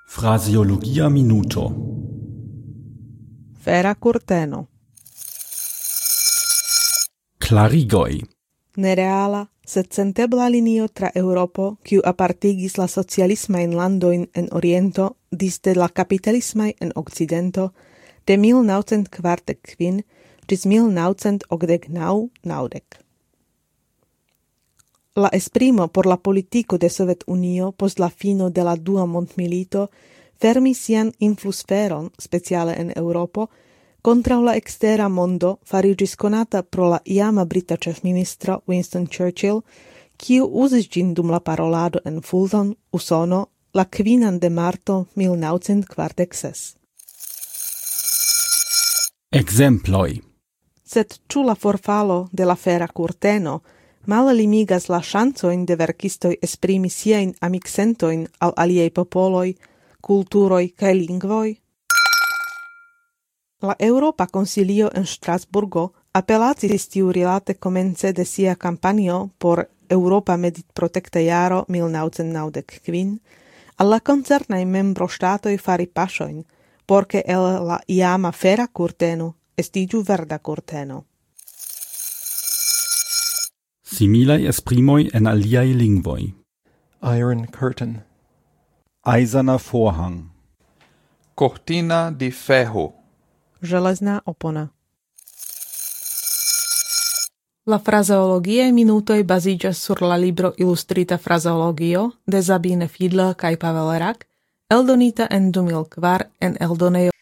Fraseologia minuto. Fera kurteno. Klarigoj. Nereala, sed sentebla linio tra Europo, kiu apartigis la socialismajn landojn en Oriento disde la kapitalismaj en Okcidento de 1945 ĝis 1989. La esprimo por la politico de Sovetunio post la fino de la Dua mondmilito fermis sian influsferon, speciale en Europo, kontraŭ la ekstera mondo fariĝis konata pro la iama brita ĉefministro Winston Churchill, kiu uzis ĝin dum la parolado en Fulton, Usono, la 5 de marto 1946. Ekzemploj. Sed ĉu la forfalo de la fera kurteno malalimigas la ŝancojn de verkistoj esprimi siajn amiksentojn al aliaj popoloj, kulturoj kaj lingvoj? La Eŭropa Konsilio en Strasburgo apelacis tiurilate komence de sia kampanjo por Eŭropa meditprotekta jaro 1995 al la koncernaj membroŝtatoj fari paŝojn, por ke el la iama fera kurteno estiĝu verda kurteno. Similaj esprimoj en aliaj lingvoj. Iron curtain. Eiserner Vorhang. Cortina de ferro. Železná opona. La frazeologiaj minutoj baziĝas sur la libro Ilustrita frazeologio de Sabine Fiedler kaj Pavel Rack, eldonita en 2004 en eldonejo